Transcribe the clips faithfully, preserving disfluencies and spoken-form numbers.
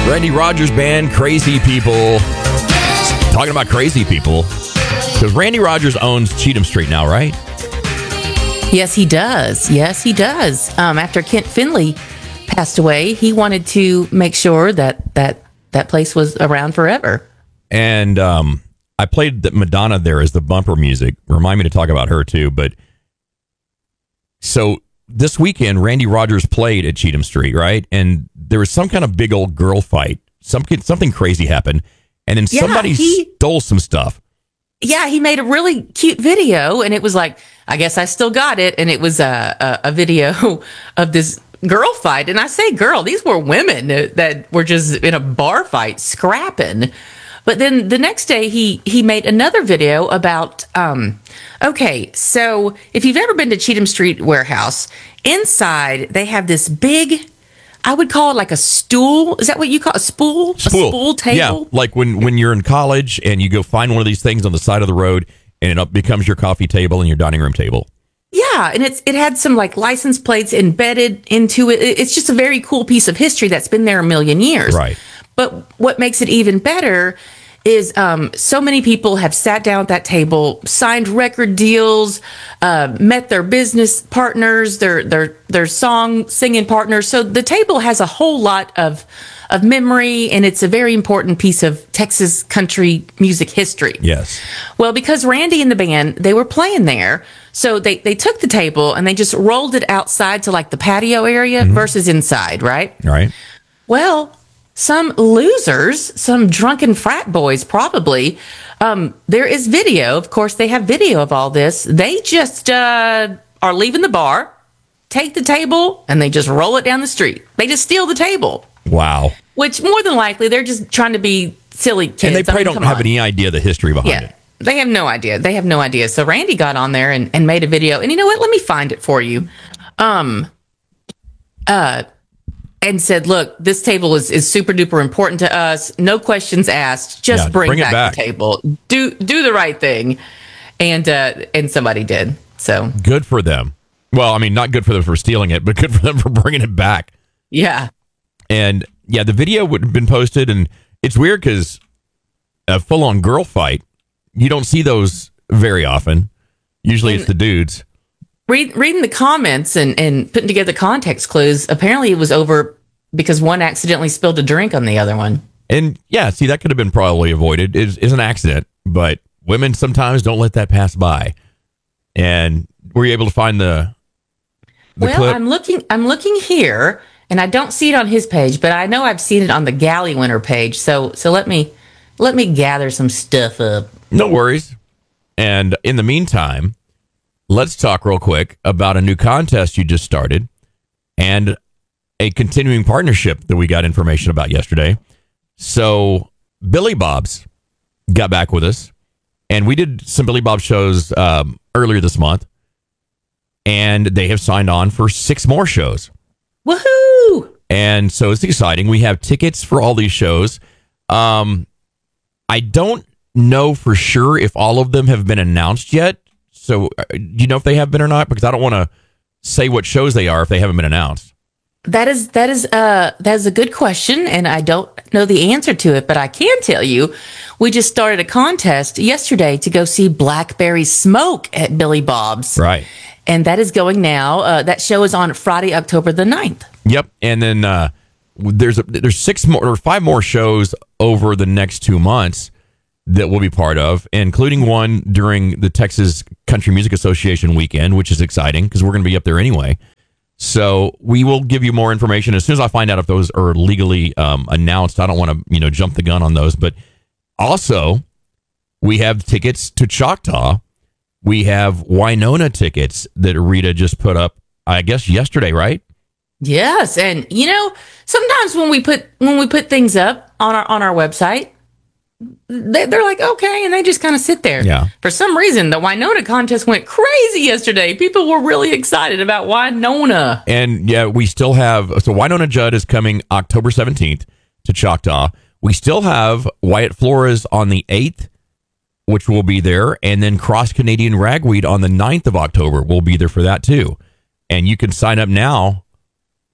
Randy Rogers Band, Crazy People. Talking about crazy people. Because Randy Rogers owns Cheatham Street now, right? Yes, he does. Yes, he does. Um, after Kent Finley passed away, he wanted to make sure that that, that place was around forever. And um, I played the Madonna there as the bumper music. Remind me to talk about her, too. But so this weekend, Randy Rogers played at Cheatham Street, right? And there was some kind of big old girl fight. Some, something crazy happened. And then yeah, somebody he, stole some stuff. Yeah, he made a really cute video, and it was like, I guess I still got it. And it was a, a, a video of this girl fight. And I say girl, these were women that were just in a bar fight scrapping. But then the next day, he he made another video about, um, okay, so if you've ever been to Cheatham Street Warehouse, inside they have this big, I would call it like a stool. Is that what you call a spool? Spool. A spool table? Yeah, like when, when you're in college and you go find one of these things on the side of the road and it becomes your coffee table and your dining room table. Yeah, and it's it had some like license plates embedded into it. It's just a very cool piece of history that's been there a million years. Right. But what makes it even better is um, so many people have sat down at that table, signed record deals, uh, met their business partners, their their their song singing partners. So the table has a whole lot of of memory, and it's a very important piece of Texas country music history. Yes. Well, because Randy and the band, they were playing there, so they, they took the table and they just rolled it outside to like the patio area mm-hmm. versus inside, right? Right. Well, some losers, some drunken frat boys probably, um, there is video. Of course, they have video of all this. They just uh, are leaving the bar, take the table, and they just roll it down the street. They just steal the table. Wow. Which more than likely, they're just trying to be silly kids. And they probably I mean, don't have on. any idea the history behind yeah, it. They have no idea. They have no idea. So Randy got on there and, and made a video. And you know what? Let me find it for you. Um, uh, and said, look, this table is, is super duper important to us. No questions asked. Just Yeah, bring, bring it back, back. the table. Do do the right thing. And uh, and somebody did. So good for them. Well, I mean, not good for them for stealing it, but good for them for bringing it back. Yeah. And yeah, the video would have been posted, and it's weird because a full-on girl fight, you don't see those very often. Usually and, it's the dudes. Read, reading the comments and, and putting together context clues, apparently it was over because one accidentally spilled a drink on the other one. And yeah, see, that could have been probably avoided. It's, it's an accident, but women sometimes don't let that pass by. And were you able to find the, the well, clip? I'm looking, I'm looking here, and I don't see it on his page, but I know I've seen it on the Galley Winter page. So, so let me, let me gather some stuff up. No worries. And in the meantime, let's talk real quick about a new contest you just started and a continuing partnership that we got information about yesterday. So Billy Bob's got back with us, and we did some Billy Bob shows um, earlier this month, and they have signed on for six more shows. Woohoo! And so it's exciting. We have tickets for all these shows. Um, I don't know for sure if all of them have been announced yet. So uh, do you know if they have been or not? Because I don't want to say what shows they are if they haven't been announced. That is that is uh that is a good question, and I don't know the answer to it, but I can tell you we just started a contest yesterday to go see Blackberry Smoke at Billy Bob's. Right. And that is going now. Uh, that show is on Friday, October the ninth. Yep. And then uh, there's a, there's six more or five more shows over the next two months that we'll be part of, including one during the Texas Country Music Association weekend, which is exciting because we're going to be up there anyway. So we will give you more information as soon as I find out if those are legally um, announced. I don't want to, you know, jump the gun on those, but also we have tickets to Choctaw. We have Winona tickets that Rita just put up, I guess, yesterday, right? Yes, and you know, sometimes when we put when we put things up on our on our website, they, they're like, okay, and they just kind of sit there. Yeah. For some reason, the Winona contest went crazy yesterday. People were really excited about Winona. And yeah, we still have, so Winona Judd is coming October seventeenth to Choctaw. We still have Wyatt Flores on the eighth, which will be there. And then Cross Canadian Ragweed on the ninth of October will be there for that too. And you can sign up now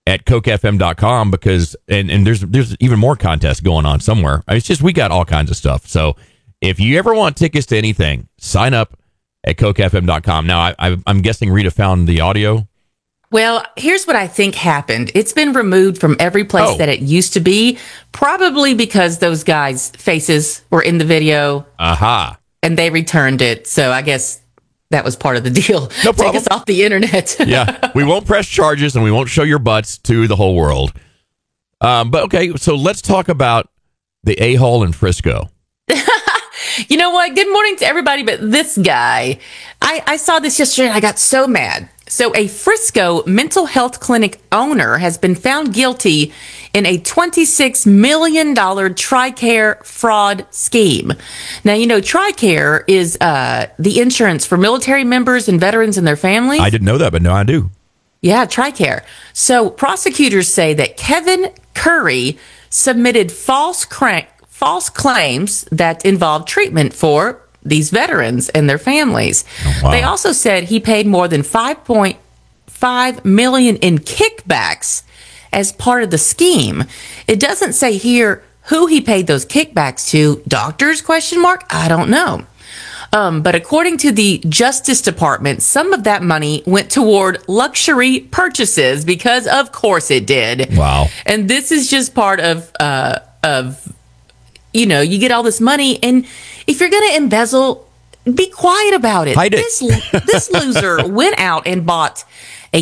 at coke f m dot com because and, and there's there's even more contests going on somewhere. I mean, it's just we got all kinds of stuff. So if you ever want tickets to anything, sign up at coke f m dot com. Now I, I, I'm guessing Rita found the audio. Well, here's what I think happened. It's been removed from every place Oh. that it used to be, probably because those guys' faces were in the video Aha. and they returned it. So I guess that was part of the deal. No Take problem. us off the internet. Yeah, we won't press charges and we won't show your butts to the whole world. Um, but okay, so let's talk about the a-hole in Frisco. You know what? Good morning to everybody, but this guy, I, I saw this yesterday and I got so mad. So a Frisco mental health clinic owner has been found guilty in a twenty-six million dollars TRICARE fraud scheme. Now, you know, TRICARE is uh, the insurance for military members and veterans and their families. I didn't know that, but now I do. Yeah, TRICARE. So prosecutors say that Kevin Curry submitted false crank, false claims that involved treatment for these veterans and their families. Oh, wow. They also said he paid more than five point five million dollars in kickbacks as part of the scheme. It doesn't say here who he paid those kickbacks to. Doctors, question mark? I don't know. Um, but according to the Justice Department, some of that money went toward luxury purchases because, of course, it did. Wow. And this is just part of, uh, of, you know, you get all this money, and if you're going to embezzle, be quiet about it. Hide it. This this loser went out and bought a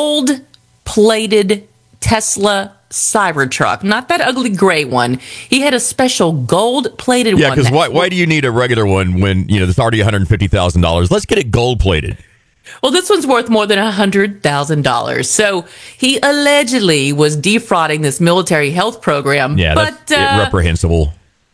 gold-plated Tesla Cybertruck, not that ugly gray one. He had a special gold-plated Yeah, one. because that- why, why do you need a regular one when, you know, it's already one hundred fifty thousand dollars? Let's get it gold-plated. Well, this one's worth more than one hundred thousand dollars. So he allegedly was defrauding this military health program. Yeah, but, that's uh, reprehensible.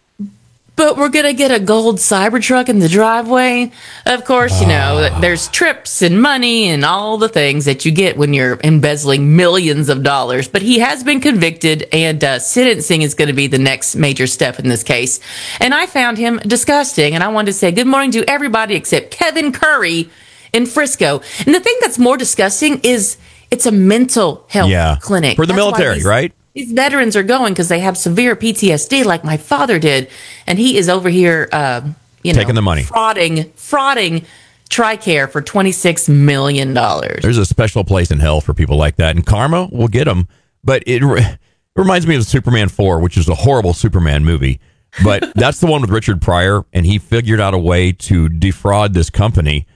But we're going to get a gold Cybertruck in the driveway. Of course, you know, there's trips and money and all the things that you get when you're embezzling millions of dollars. But he has been convicted, and uh, sentencing is going to be the next major step in this case. And I found him disgusting. And I wanted to say good morning to everybody except Kevin Curry in Frisco. And the thing that's more disgusting is it's a mental health Yeah. clinic. For the That's why military, these- right? These veterans are going because they have severe P T S D, like my father did, and he is over here, uh, you know, Taking the money. frauding, frauding TRICARE for twenty-six million dollars. There's a special place in hell for people like that, and karma will get them. But it, re- it reminds me of Superman four, which is a horrible Superman movie. But that's the one with Richard Pryor, and he figured out a way to defraud this company.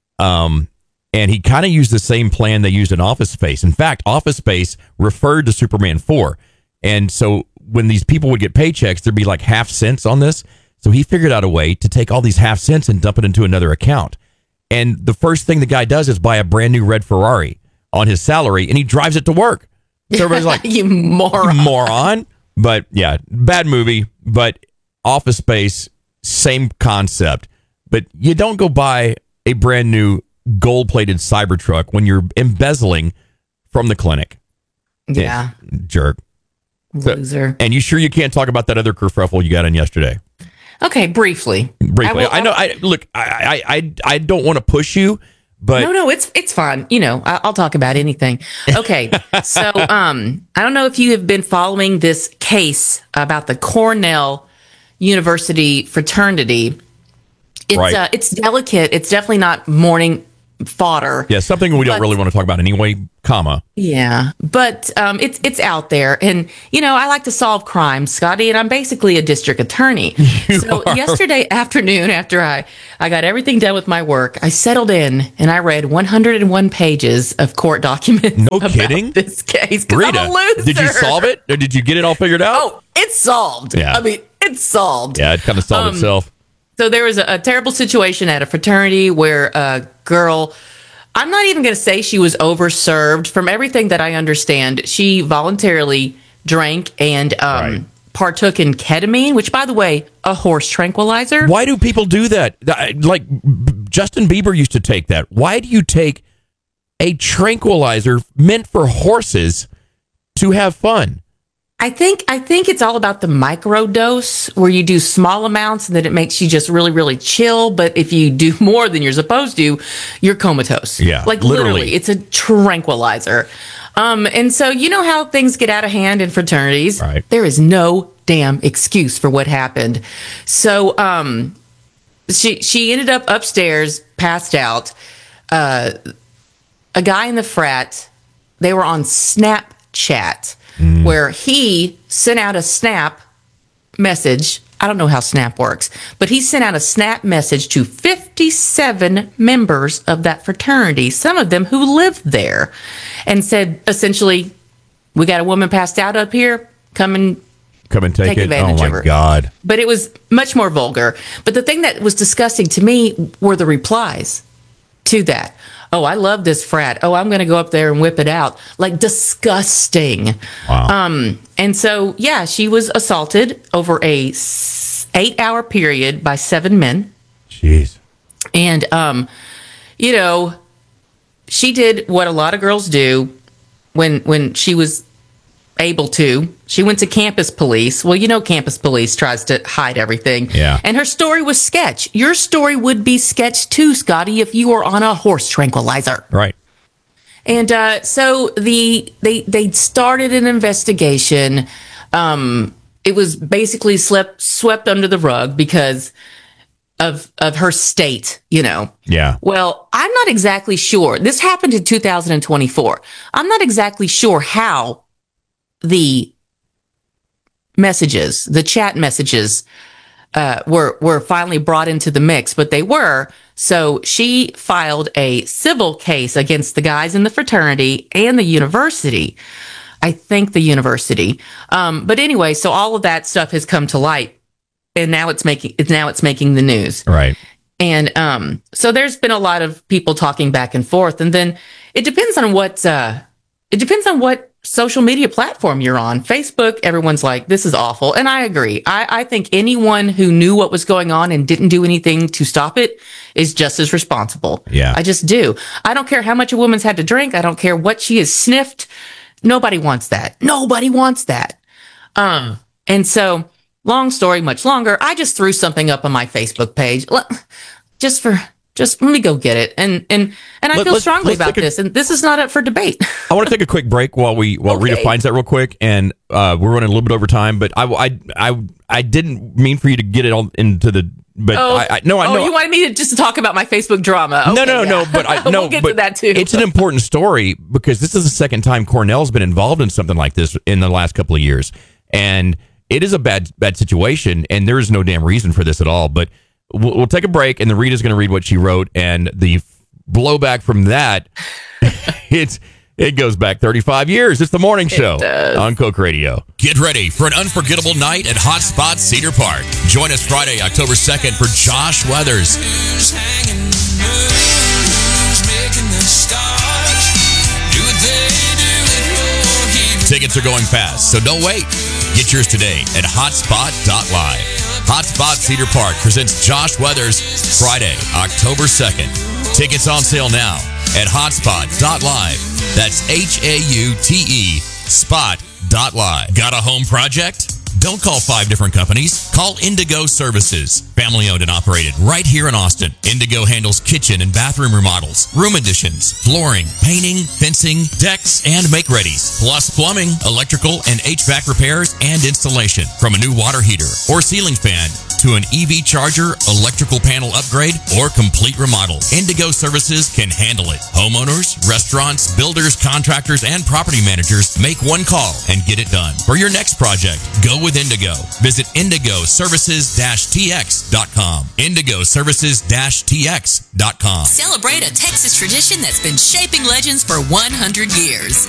Um, and he kind of used the same plan they used in Office Space. In fact, Office Space referred to Superman four. And so when these people would get paychecks, there'd be like half cents on this. So he figured out a way to take all these half cents and dump it into another account. And the first thing the guy does is buy a brand new red Ferrari on his salary, and he drives it to work. So everybody's like, You moron. moron. But yeah, bad movie, but Office Space, same concept. But you don't go buy a brand new gold-plated Cybertruck when you're embezzling from the clinic. Yeah, Jerk. loser. And you sure you can't talk about that other kerfuffle you got in yesterday? Okay, briefly. Briefly. will- I, know. I look. I. I. I, I don't want to push you, but No, no, it's it's fine. You know, I, I'll talk about anything. Okay, so um, I don't know if you have been following this case about the Cornell University fraternity. It's Right. uh, it's delicate. It's definitely not morning fodder. yeah, something we don't But- really want to talk about anyway. Comma. Yeah, but um, it's it's out there, and you know I like to solve crimes, Scotty, and I'm basically a district attorney. So are. yesterday afternoon, after I I got everything done with my work, I settled in and I read one hundred one pages of court documents. No about kidding? This case, 'cause I'm Rita, a loser. did you solve it, or did you get it all figured out? Oh, it's solved. Yeah. I mean, it's solved. Yeah, it kind of solved Um, itself. So there was a, a terrible situation at a fraternity where a girl, I'm not even going to say she was overserved. From everything that I understand, she voluntarily drank and um, Right. partook in ketamine, which, by the way, a horse tranquilizer. Why do people do that? Th- Like B- Justin Bieber used to take that. Why do you take a tranquilizer meant for horses to have fun? I think I think it's all about the microdose, where you do small amounts and then it makes you just really, really chill. But if you do more than you're supposed to, you're comatose. Yeah, like literally. literally, it's a tranquilizer. Um, and so you know how things get out of hand in fraternities. Right. There is no damn excuse for what happened. So um, she she ended up upstairs, passed out. Uh, a guy in the frat, they were on Snapchat, mm. where he sent out a snap message. I don't know how Snap works, but he sent out a Snap message to fifty-seven members of that fraternity, some of them who lived there, and said essentially, we got a woman passed out up here. Come and come and take, take it. advantage oh of my her. God! But it was much more vulgar. But the thing that was disgusting to me were the replies to that. Oh, I love this frat. Oh, I'm going to go up there and whip it out. Like, disgusting. Wow. Um, and so, yeah, she was assaulted over a s- eight-hour period by seven men. Jeez. And, um, you know, she did what a lot of girls do when when she was able to. She went to campus police. Well, you know, campus police tries to hide everything. Yeah. And her story was sketch. Your story would be sketch too, Scotty, if you were on a horse tranquilizer. Right. And uh, so the they they started an investigation. Um, it was basically swept swept under the rug because of of her state, you know. Yeah. Well, I'm not exactly sure. This happened in two thousand twenty-four. I'm not exactly sure how the messages, the chat messages, uh, were were finally brought into the mix, but they were. So she filed a civil case against the guys in the fraternity and the university. I think the university. Um, but anyway, so all of that stuff has come to light, and now it's making now it's making the news. Right. And um, so there's been a lot of people talking back and forth, and then it depends on what uh, it depends on what social media platform you're on. Facebook, everyone's like, this is awful. And I agree. I, I think anyone who knew what was going on and didn't do anything to stop it is just as responsible. Yeah. I just do. I don't care how much a woman's had to drink. I don't care what she has sniffed. Nobody wants that. Nobody wants that. Um, and so, long story, much longer, I just threw something up on my Facebook page. Just for... Just let me go get it, and and and I Let, feel let's, strongly let's about a, this, and this is not up for debate. I want to take a quick break while we while Okay. Rita finds that real quick, and uh, we're running a little bit over time. But I, I I I didn't mean for you to get it all into the. But Oh, I, I no, I oh, know. you wanted me to just to talk about my Facebook drama? Okay, no, no, yeah. no. But I no. we'll get but to that too. It's an important story because this is the second time Cornell's been involved in something like this in the last couple of years, and it is a bad bad situation, and there is no damn reason for this at all. But we'll, we'll take a break, and then Rita's going to read what she wrote, and the blowback from that, it's it goes back thirty-five years. It's the morning show on Coke Radio. Get ready for an unforgettable night at Hot Spot Cedar Park. Join us Friday, October second for Josh Weathers. Who's hanging the moon? Who's making the stars? Do what they do it for. Tickets are going fast, so don't wait. Get yours today at hotspot dot live. Hotspot Cedar Park presents Josh Weathers Friday, October second. Tickets on sale now at hotspot dot live. That's H A U T E spot dot live. Got a home project? Don't call five different companies. Call Indigo Services. Family owned and operated right here in Austin. Indigo handles kitchen and bathroom remodels, room additions, flooring, painting, fencing, decks, and make-readies. Plus plumbing, electrical, and H V A C repairs and installation. From a new water heater or ceiling fan to an E V charger, electrical panel upgrade, or complete remodel, Indigo Services can handle it. Homeowners, restaurants, builders, contractors, and property managers make one call and get it done. For your next project, go with Indigo. Visit indigo services dash t x dot com. indigo services dash t x dot com. Celebrate a Texas tradition that's been shaping legends for one hundred years.